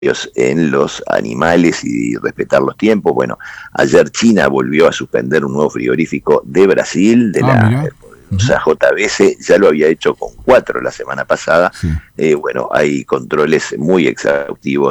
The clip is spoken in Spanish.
en los animales y respetar los tiempos. Bueno, ayer China volvió a suspender un nuevo frigorífico de Brasil, de la Mira. poderosa JBS, ya lo había hecho con 4 la semana pasada. Sí. Bueno, hay controles muy exhaustivos